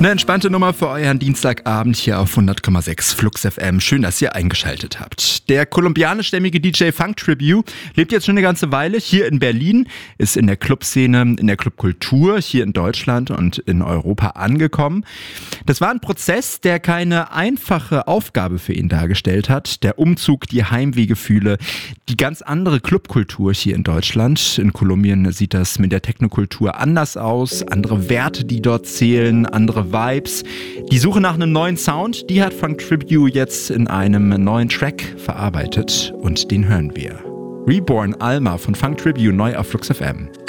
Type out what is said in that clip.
Eine entspannte Nummer für euren Dienstagabend hier auf 100,6 Flux FM. Schön, dass ihr eingeschaltet habt. Der kolumbianischstämmige DJ Funk Tribu lebt jetzt schon eine ganze Weile hier in Berlin, ist in der Clubszene, in der Clubkultur hier in Deutschland und in Europa angekommen. Das war ein Prozess, der keine einfache Aufgabe für ihn dargestellt hat. Der Umzug, die Heimwehgefühle, die ganz andere Clubkultur hier in Deutschland. In Kolumbien sieht das mit der Technokultur anders aus, andere Werte, die dort zählen, andere Vibes. Die Suche nach einem neuen Sound, die hat Funk Tribu jetzt in einem neuen Track verarbeitet und den hören wir. Reborn Alma von Funk Tribu neu auf Flux FM.